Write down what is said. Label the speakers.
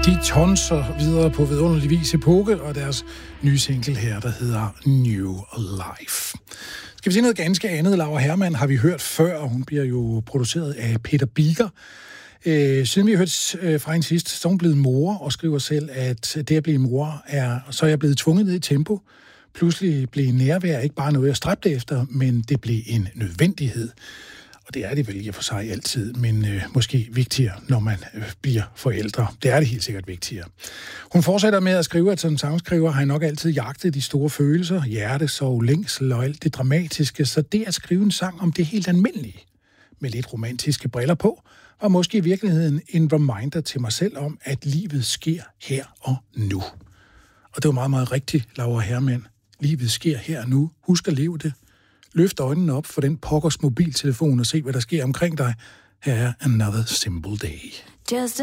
Speaker 1: De tonser videre på vidunderlig vis Epoke, og deres nye single her, der hedder New Life. Skal vi se noget ganske andet? Laura Hermann har vi hørt før, og hun bliver jo produceret af Peter Biker. Siden vi har hørt fra hende sidst, så er hun blevet mor og skriver selv, at det at blive mor så er jeg blevet tvunget ned i tempo. Pludselig blev nærvær ikke bare noget, jeg stræbte efter, men det blev en nødvendighed. Og det er det vel i og for sig altid, men måske vigtigere, når man bliver forældre. Det er det helt sikkert vigtigere. Hun fortsætter med at skrive, at som sangskriver har jeg nok altid jagtet de store følelser, hjertesorg, længsel og alt det dramatiske, så det at skrive en sang om det helt almindelige, med lidt romantiske briller på, var måske i virkeligheden en reminder til mig selv om, at livet sker her og nu. Og det var meget, meget rigtigt, Laura Hermann. Livet sker her og nu. Husk at leve det. Løft øjnene op for den pokkers mobiltelefon og se, hvad der sker omkring dig. Her er Another Simple Day.
Speaker 2: Just